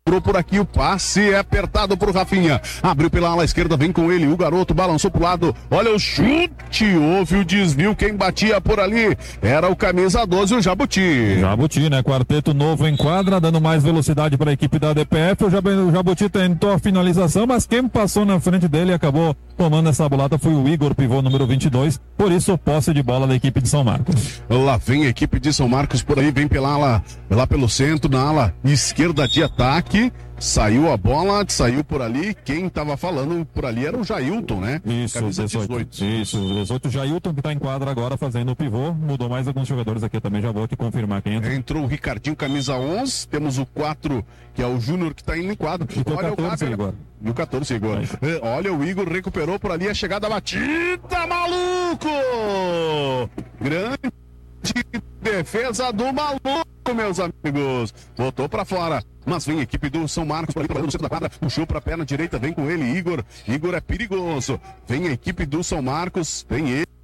Por aqui o passe é apertado pro Rafinha, abriu pela ala esquerda, vem com ele, o garoto balançou pro lado, olha o chute, houve o desvio, quem batia por ali era o camisa 12, o Jabuti. Jabuti, né, quarteto novo em quadra, dando mais velocidade para a equipe da DPF, o Jabuti tentou a finalização, mas quem passou na frente dele e acabou tomando essa bolada foi o Igor, pivô número 22, por isso posse de bola da equipe de São Marcos. Lá vem a equipe de São Marcos por aí, vem pela ala, lá pelo centro, na ala esquerda de ataque. Saiu a bola, saiu por ali. Quem estava falando por ali era o Jailton, né? Isso, 18. Isso, 18. Jailton que está em quadra agora fazendo o pivô. Mudou mais alguns jogadores aqui também, já vou te confirmar quem entra. Entrou o Ricardinho, camisa 11. Temos o 4, que é o Júnior, que está indo em quadro. E olha o 14, Igor. E o 14, Igor. Olha, o Igor recuperou por ali a chegada batida, maluco! Grande defesa do maluco, meus amigos. Botou pra fora. Mas vem a equipe do São Marcos por ali, no centro da quadra, puxou pra perna direita, vem com ele, Igor é perigoso. Vem a equipe do São Marcos, vem ele.